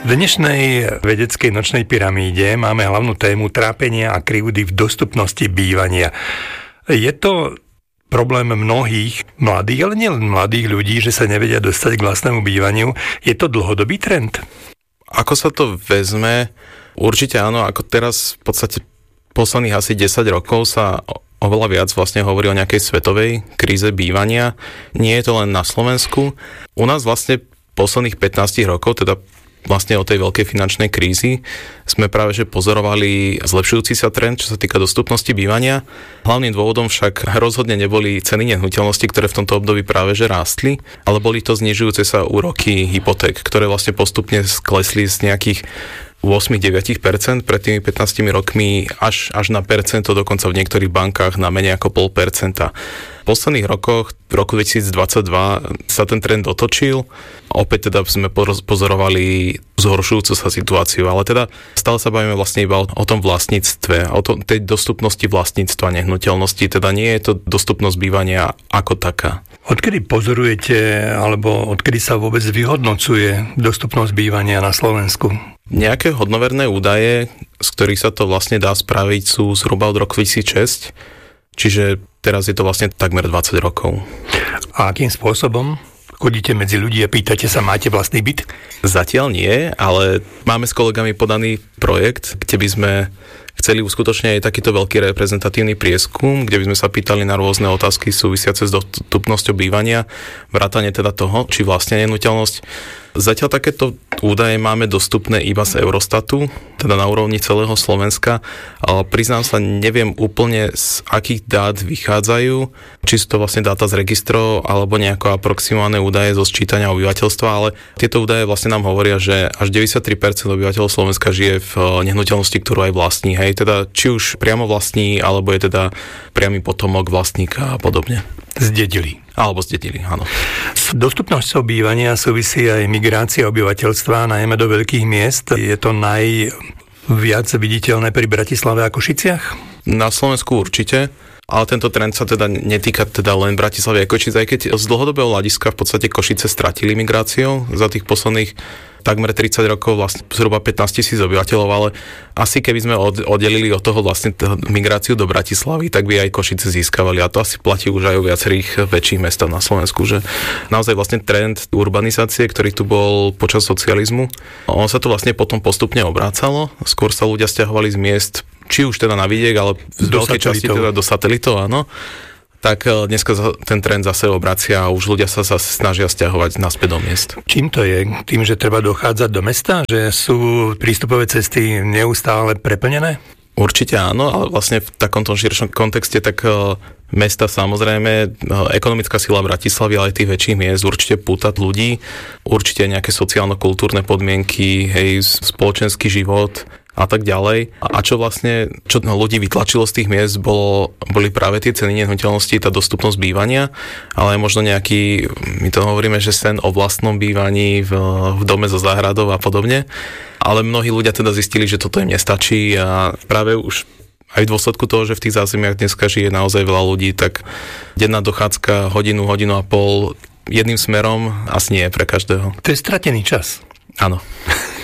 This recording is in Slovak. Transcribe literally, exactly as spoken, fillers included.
V dnešnej vedeckej nočnej pyramíde máme hlavnú tému trápenia a krivdy v dostupnosti bývania. Je to problém mnohých mladých, ale nielen mladých ľudí, že sa nevedia dostať k vlastnému bývaniu. Je to dlhodobý trend? Ako sa to vezme? Určite áno, ako teraz v podstate posledných asi desať rokov sa oveľa viac vlastne hovorí o nejakej svetovej kríze bývania. Nie je to len na Slovensku. U nás vlastne posledných pätnásť rokov, teda vlastne od tej veľkej finančnej krízy, sme práve že pozorovali zlepšujúci sa trend, čo sa týka dostupnosti bývania. Hlavným dôvodom však rozhodne neboli ceny nehnuteľností, ktoré v tomto období práve že rástli, ale boli to znižujúce sa úroky hypoték, ktoré vlastne postupne sklesli z nejakých osem až deväť percent pred tými pätnástimi rokmi až, až na percento, dokonca v niektorých bankách na menej ako pol percenta. V posledných rokoch, v roku dvetisícdvadsaťdva sa ten trend otočil. Opäť teda sme pozorovali zhoršujúcu sa situáciu, ale teda stále sa bavíme vlastne iba o, o tom vlastníctve, o tom, tej dostupnosti vlastníctva nehnuteľnosti, teda nie je to dostupnosť bývania ako taká. Odkedy pozorujete, alebo odkedy sa vôbec vyhodnocuje dostupnosť bývania na Slovensku? Nejaké hodnoverné údaje, z ktorých sa to vlastne dá spraviť, sú zhruba od roku dvetisícšesť, čiže teraz je to vlastne takmer dvadsať rokov. A akým spôsobom? Chodíte medzi ľudí a pýtate sa, máte vlastný byt? Zatiaľ nie, ale máme s kolegami podaný projekt, kde by sme chceli uskutočniť aj takýto veľký reprezentatívny prieskum, kde by sme sa pýtali na rôzne otázky súvisiace s dostupnosťou bývania, vrátane teda toho, či vlastne nehnuteľnosť. Zatiaľ takéto údaje máme dostupné iba z Eurostatu, teda na úrovni celého Slovenska, ale priznám sa, neviem úplne z akých dát vychádzajú, či sú to vlastne dáta z registrov alebo nejako aproximované údaje zo sčítania obyvateľstva, ale tieto údaje vlastne nám hovoria, že až deväťdesiattri percent obyvateľov Slovenska žije v nehnuteľnosti, ktorú aj vlastní, hej, teda či už priamo vlastní, alebo je teda priamy potomok vlastníka a podobne. Zdedili. Alebo zdedili, áno. S dostupnosťou bývania súvisí aj migrácia obyvateľstva, najmä do veľkých miest. Je to najviac viditeľné pri Bratislave a Košiciach? Na Slovensku určite, ale tento trend sa teda netýka teda len Bratislavy a Košic, aj keď z dlhodobého hľadiska v podstate Košice stratili migráciou za tých posledných takmer tridsať rokov, vlastne zhruba pätnásť tisíc obyvateľov, ale asi keby sme oddelili od toho vlastne migráciu do Bratislavy, tak by aj Košice získavali, a to asi platí už aj o viacerých väčších mestách na Slovensku, že naozaj vlastne trend urbanizácie, ktorý tu bol počas socializmu, on sa to vlastne potom postupne obrácalo, skôr sa ľudia sťahovali z miest, či už teda na vidiek, ale z veľkej časti teda do satelitov, áno. Tak dneska ten trend zase obracia a už ľudia sa zase snažia sťahovať naspäť do miest. Čím to je? Tým, že treba dochádzať do mesta? Že sú prístupové cesty neustále preplnené? Určite áno, ale vlastne v takomto širšom kontexte tak mesta samozrejme, ekonomická sila Bratislavy, ale aj tých väčších miest určite púta ľudí, určite nejaké sociálno-kultúrne podmienky, hej, spoločenský život a tak ďalej. A čo vlastne, čo ľudí vytlačilo z tých miest, bolo, boli práve tie ceny nehnuteľností, tá dostupnosť bývania, ale aj možno nejaký, my to hovoríme, že sen o vlastnom bývaní v, v dome so záhradou a podobne. Ale mnohí ľudia teda zistili, že toto im nestačí a práve už aj v dôsledku toho, že v tých zázemiach dneska žije naozaj veľa ľudí, tak denná dochádzka hodinu, hodinu a pol jedným smerom asi nie je pre každého. To je stratený čas. Áno.